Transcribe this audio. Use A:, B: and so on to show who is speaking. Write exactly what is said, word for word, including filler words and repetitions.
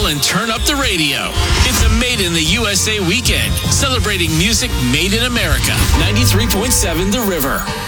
A: and turn up the radio. It's a Made in the U S A weekend, celebrating music made in America. ninety-three point seven The River.